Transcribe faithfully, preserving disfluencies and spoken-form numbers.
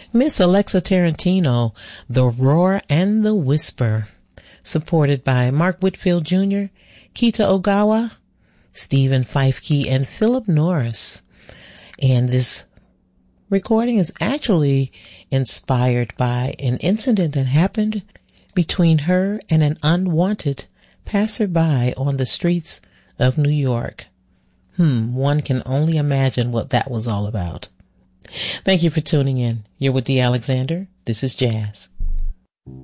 Miss Alexa Tarantino, The Roar and the Whisper, supported by Mark Whitfield Junior, Kita Ogawa, Stephen Fifekey, and Philip Norris. And this recording is actually inspired by an incident that happened between her and an unwanted passerby on the streets of New York. Hmm, one can only imagine what that was all about. Thank you for tuning in. You're with Dee Alexander. This is Jazz.